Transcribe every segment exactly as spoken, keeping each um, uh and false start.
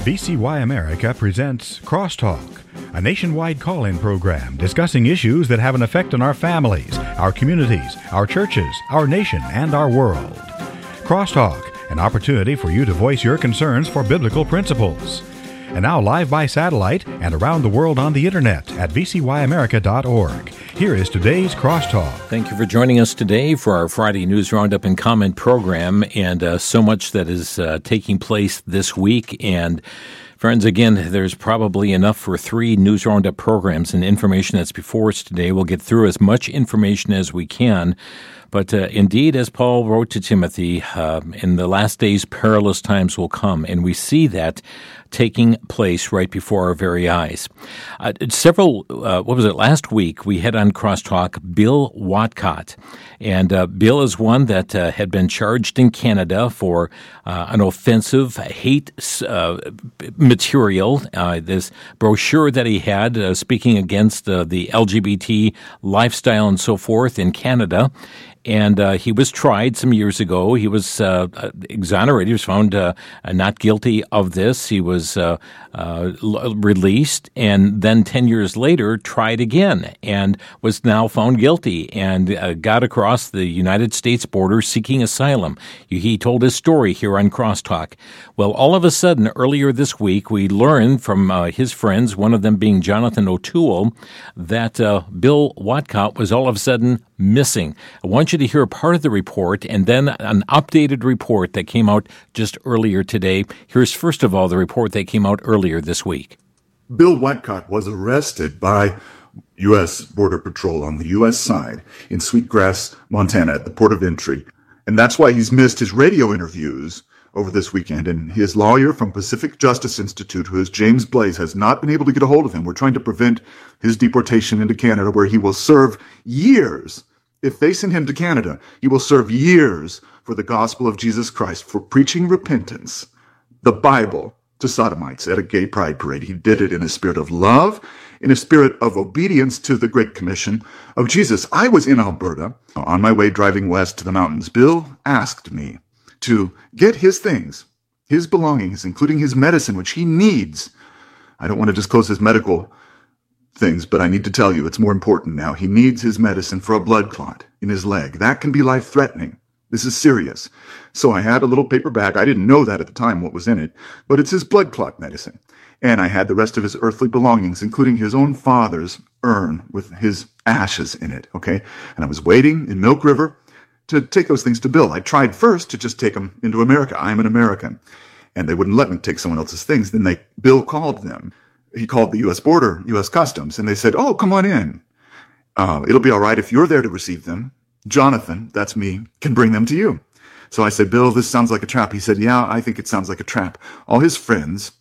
V C Y America presents Crosstalk, a nationwide call-in program discussing issues that have an effect on our families, our communities, our churches, our nation, and our world. Crosstalk, an opportunity for you to voice your concerns for biblical principles. And now live by satellite and around the world on the internet at v c y america dot org. Here is today's Crosstalk. Thank you for joining us today for our Friday News Roundup and Comment program, and uh, so much that is uh, taking place this week. And friends, again, there's probably enough for three News Roundup programs, and information that's before us today. We'll get through as much information as we can. But uh, indeed, as Paul wrote to Timothy, uh, in the last days, perilous times will come, and we see that taking place right before our very eyes. Uh, several, uh, what was it, last week, we had on Crosstalk Bill Whatcott. And uh, Bill is one that uh, had been charged in Canada for uh, an offensive hate uh, material, uh, this brochure that he had uh, speaking against uh, the L G B T lifestyle and so forth in Canada. And uh, he was tried some years ago. He was uh, exonerated. He was found uh, not guilty of this. He was uh, uh, l- released, and then ten years later tried again and was now found guilty and uh, got across the United States border seeking asylum. He told his story here on Crosstalk. Well, all of a sudden, earlier this week, we learned from uh, his friends, one of them being Jonathan O'Toole, that uh, Bill Whatcott was all of a sudden missing. I want you to hear a part of the report and then an updated report that came out just earlier today. Here's first of all the report that came out earlier this week. Bill Whatcott was arrested by U S Border Patrol on the U S side in Sweetgrass, Montana at the port of entry. And that's why he's missed his radio interviews over this weekend. And his lawyer from Pacific Justice Institute, who is James Blaze, has not been able to get a hold of him. We're trying to prevent his deportation into Canada, where he will serve years. If they send him to Canada, he will serve years for the gospel of Jesus Christ, for preaching repentance, the Bible, to sodomites at a gay pride parade. He did it in a spirit of love, in a spirit of obedience to the Great Commission of Jesus. I was in Alberta on my way driving west to the mountains. Bill asked me to get his things, his belongings, including his medicine, which he needs. I don't want to disclose his medical things, but I need to tell you it's more important now. He needs his medicine for a blood clot in his leg. That can be life-threatening. This is serious. So I had a little paper bag. I didn't know that at the time what was in it, but it's his blood clot medicine. And I had the rest of his earthly belongings, including his own father's urn with his ashes in it, okay? And I was waiting in Milk River to take those things to Bill. I tried first to just take them into America. I'm an American. And they wouldn't let me take someone else's things. Then they, Bill called them. He called the U S border, U S Customs, and they said, oh, come on in. Uh, it'll be all right if you're there to receive them. Jonathan, that's me, can bring them to you. So I said, Bill, this sounds like a trap. He said, yeah, I think it sounds like a trap. All his friends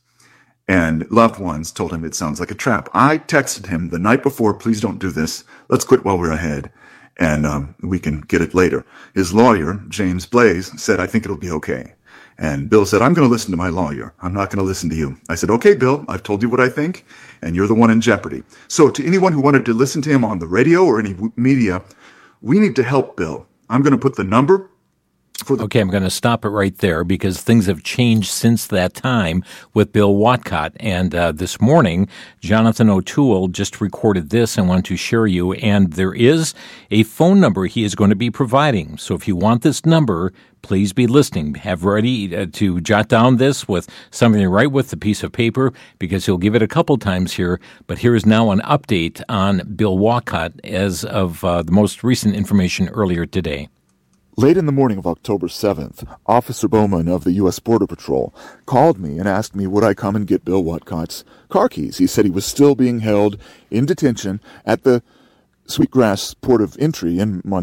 and loved ones told him it sounds like a trap. I texted him the night before, please don't do this. Let's quit while we're ahead, and um, we can get it later. His lawyer, James Blaze, said, I think it'll be okay. And Bill said, I'm going to listen to my lawyer. I'm not going to listen to you. I said, okay, Bill, I've told you what I think, and you're the one in jeopardy. So to anyone who wanted to listen to him on the radio or any media, we need to help Bill. I'm going to put the number for the... Okay, I'm going to stop it right there because things have changed since that time with Bill Whatcott. And uh, this morning, Jonathan O'Toole just recorded this and want to share you. And there is a phone number he is going to be providing. So if you want this number, please be listening. Have ready uh, to jot down this with something to write with, a piece of paper, because he'll give it a couple times here. But here is now an update on Bill Whatcott as of uh, the most recent information earlier today. Late in the morning of October seventh, Officer Bowman of the U S Border Patrol called me and asked me would I come and get Bill Whatcott's car keys. He said he was still being held in detention at the Sweetgrass port of entry in Montana.